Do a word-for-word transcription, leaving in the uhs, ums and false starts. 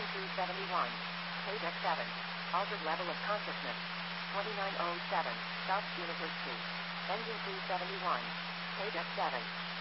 Engine three seventy-one. Page X seven. Altered level of consciousness. twenty-nine oh seven. South Juniper Street. Engine three seventy-one. Page X seven.